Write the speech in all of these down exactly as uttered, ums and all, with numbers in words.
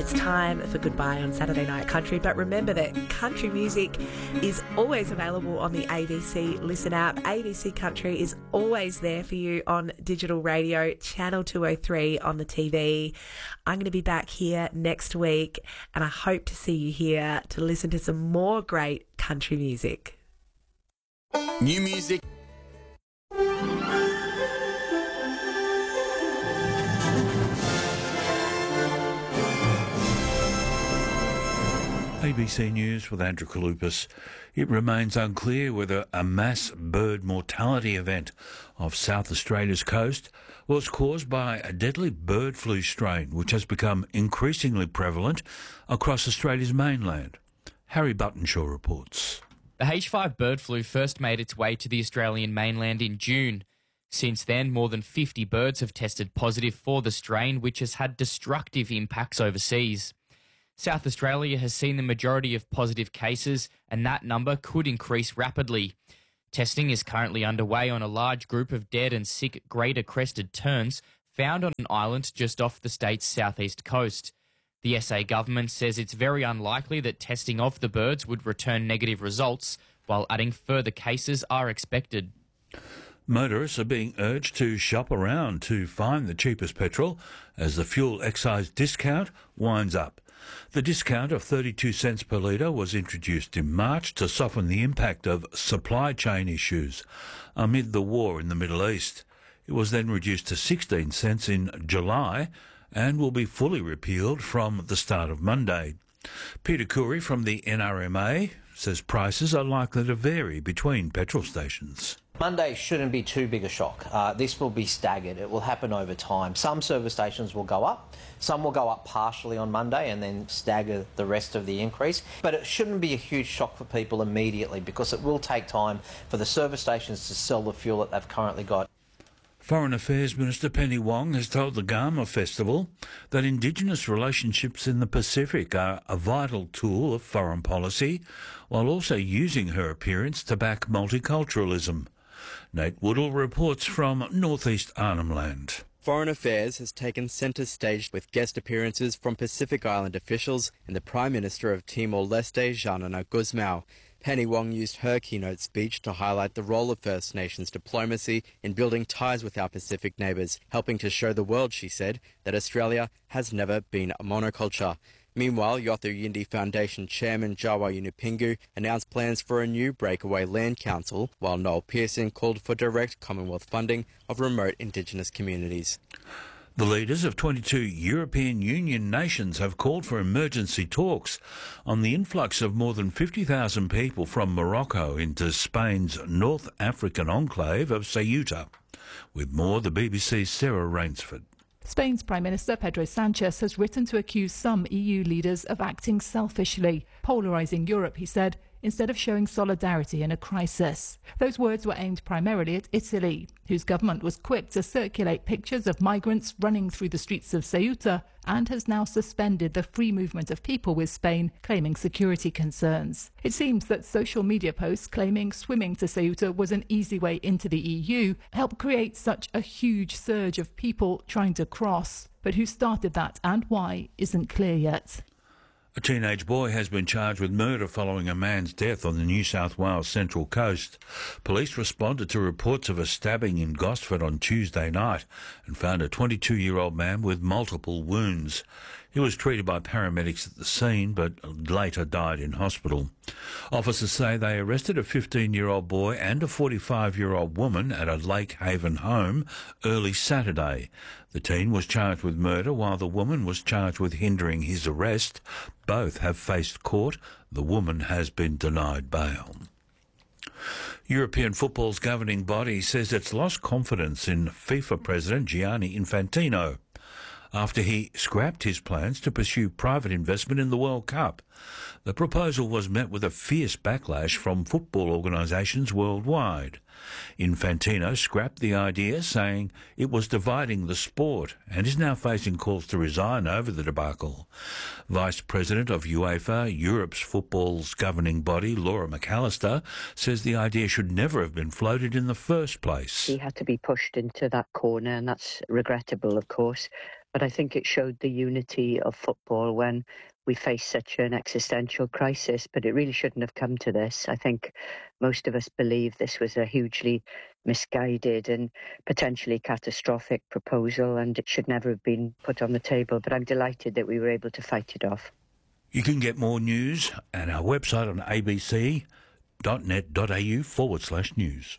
It's time for Goodbye on Saturday Night Country. But remember that country music is always available on the A B C Listen app. A B C Country is always there for you on digital radio, Channel two oh three on the T V. I'm going to be back here next week, and I hope to see you here to listen to some more great country music. New music. A B C News with Andrew Kalupas. It remains unclear whether a mass bird mortality event off South Australia's coast was caused by a deadly bird flu strain which has become increasingly prevalent across Australia's mainland. Harry Buttonshaw reports. The H five bird flu first made its way to the Australian mainland in June. Since then, more than fifty birds have tested positive for the strain, which has had destructive impacts overseas. South Australia has seen the majority of positive cases, and that number could increase rapidly. Testing is currently underway on a large group of dead and sick greater crested terns found on an island just off the state's southeast coast. The S A government says it's very unlikely that testing of the birds would return negative results, while adding further cases are expected. Motorists are being urged to shop around to find the cheapest petrol as the fuel excise discount winds up. The discount of thirty-two cents per litre was introduced in March to soften the impact of supply chain issues amid the war in the Middle East. It was then reduced to sixteen cents in July and will be fully repealed from the start of Monday. Peter Coury from the N R M A says prices are likely to vary between petrol stations. Monday shouldn't be too big a shock. Uh, this will be staggered. It will happen over time. Some service stations will go up. Some will go up partially on Monday and then stagger the rest of the increase. But it shouldn't be a huge shock for people immediately because it will take time for the service stations to sell the fuel that they've currently got. Foreign Affairs Minister Penny Wong has told the Garma Festival that Indigenous relationships in the Pacific are a vital tool of foreign policy, while also using her appearance to back multiculturalism. Nate Woodall reports from northeast Arnhem Land. Foreign Affairs has taken centre stage with guest appearances from Pacific Island officials and the Prime Minister of Timor-Leste, Xanana Gusmao. Penny Wong used her keynote speech to highlight the role of First Nations diplomacy in building ties with our Pacific neighbours, helping to show the world, she said, that Australia has never been a monoculture. Meanwhile, Yothu Yindi Foundation Chairman Jawa Yunupingu announced plans for a new breakaway land council, while Noel Pearson called for direct Commonwealth funding of remote Indigenous communities. The leaders of twenty-two European Union nations have called for emergency talks on the influx of more than fifty thousand people from Morocco into Spain's North African enclave of Ceuta. With more, the B B C's Sarah Rainsford. Spain's Prime Minister Pedro Sanchez has written to accuse some E U leaders of acting selfishly, polarising Europe, he said, instead of showing solidarity in a crisis. Those words were aimed primarily at Italy, whose government was quick to circulate pictures of migrants running through the streets of Ceuta and has now suspended the free movement of people with Spain, claiming security concerns. It seems that social media posts claiming swimming to Ceuta was an easy way into the E U helped create such a huge surge of people trying to cross. But who started that and why isn't clear yet. A teenage boy has been charged with murder following a man's death on the New South Wales Central Coast. Police responded to reports of a stabbing in Gosford on Tuesday night and found a twenty-two-year-old man with multiple wounds. He was treated by paramedics at the scene but later died in hospital. Officers say they arrested a fifteen-year-old boy and a forty-five-year-old woman at a Lake Haven home early Saturday. The teen was charged with murder while the woman was charged with hindering his arrest. Both have faced court. The woman has been denied bail. European football's governing body says it's lost confidence in FIFA President Gianni Infantino after he scrapped his plans to pursue private investment in the World Cup. The proposal was met with a fierce backlash from football organisations worldwide. Infantino scrapped the idea, saying it was dividing the sport, and is now facing calls to resign over the debacle. Vice President of UEFA, Europe's football's governing body, Laura McAllister, says the idea should never have been floated in the first place. He had to be pushed into that corner, and that's regrettable, of course. But I think it showed the unity of football when we face such an existential crisis, but it really shouldn't have come to this. I think most of us believe this was a hugely misguided and potentially catastrophic proposal, and it should never have been put on the table. But I'm delighted that we were able to fight it off. You can get more news at our website on abc.net.au forward slash news.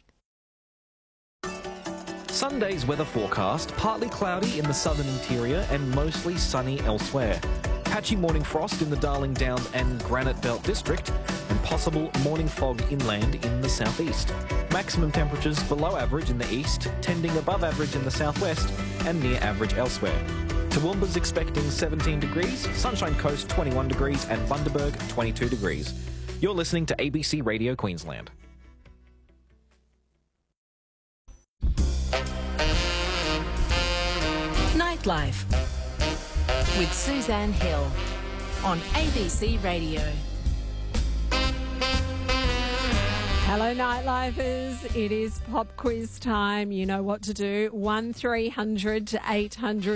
Sunday's weather forecast, partly cloudy in the southern interior and mostly sunny elsewhere. Patchy morning frost in the Darling Downs and Granite Belt district, and possible morning fog inland in the southeast. Maximum temperatures below average in the east, tending above average in the southwest, and near average elsewhere. Toowoomba's expecting seventeen degrees, Sunshine Coast twenty-one degrees, and Bundaberg twenty-two degrees. You're listening to A B C Radio Queensland. Nightlife with Suzanne Hill on A B C Radio. Hello, Nightlifers. It is pop quiz time. You know what to do. one three hundred eight hundred